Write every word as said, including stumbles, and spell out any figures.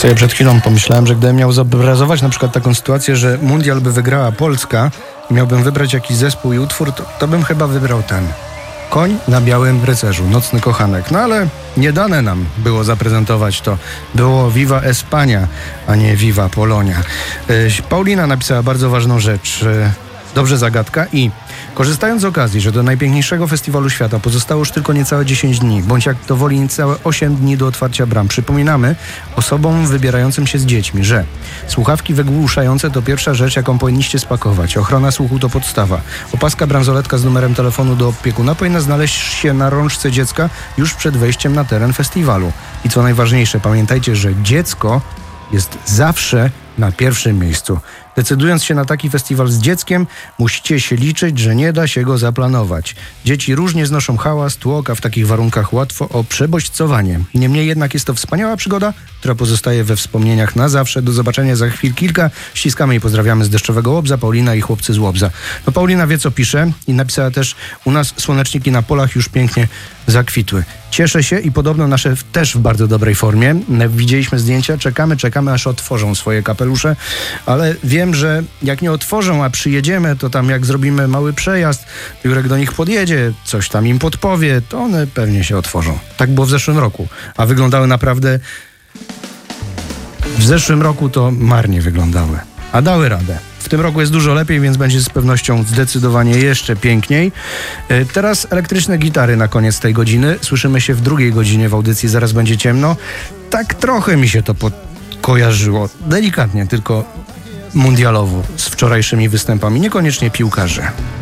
Sobie przed chwilą pomyślałem, że gdybym miał zobrazować na przykład taką sytuację, że mundial by wygrała Polska i miałbym wybrać jakiś zespół i utwór, to, to bym chyba wybrał ten. Koń na białym rycerzu, Nocny kochanek. No ale nie dane nam było zaprezentować to. Było Viva Espania, a nie Viva Polonia. Paulina napisała bardzo ważną rzecz. Dobrze, zagadka. I korzystając z okazji, że do najpiękniejszego festiwalu świata pozostało już tylko niecałe dziesięć dni, bądź jak to woli niecałe osiem dni do otwarcia bram, przypominamy osobom wybierającym się z dziećmi, że słuchawki wygłuszające to pierwsza rzecz, jaką powinniście spakować. Ochrona słuchu to podstawa. Opaska bransoletka z numerem telefonu do opiekuna powinna znaleźć się na rączce dziecka już przed wejściem na teren festiwalu. I co najważniejsze, pamiętajcie, że dziecko jest zawsze na pierwszym miejscu. Decydując się na taki festiwal z dzieckiem, musicie się liczyć, że nie da się go zaplanować. Dzieci różnie znoszą hałas, tłok, a w takich warunkach łatwo o przebodźcowanie. Niemniej jednak jest to wspaniała przygoda, która pozostaje we wspomnieniach na zawsze. Do zobaczenia za chwil kilka. Ściskamy i pozdrawiamy z Deszczowego Łobza, Paulina i chłopcy z Łobza. No Paulina wie, co pisze i napisała też: u nas słoneczniki na polach już pięknie zakwitły. Cieszę się i podobno nasze też w bardzo dobrej formie. Widzieliśmy zdjęcia, czekamy, czekamy, aż otworzą swoje kapelusze, ale wiem, że jak nie otworzą, a przyjedziemy, to tam jak zrobimy mały przejazd, Jurek do nich podjedzie, coś tam im podpowie, to one pewnie się otworzą. Tak było w zeszłym roku, a wyglądały naprawdę... W zeszłym roku to marnie wyglądały, a dały radę. W tym roku jest dużo lepiej, więc będzie z pewnością zdecydowanie jeszcze piękniej. Teraz elektryczne gitary na koniec tej godziny. Słyszymy się w drugiej godzinie w audycji Zaraz będzie ciemno. Tak trochę mi się to kojarzyło. Delikatnie, tylko mundialowo z wczorajszymi występami. Niekoniecznie piłkarzy.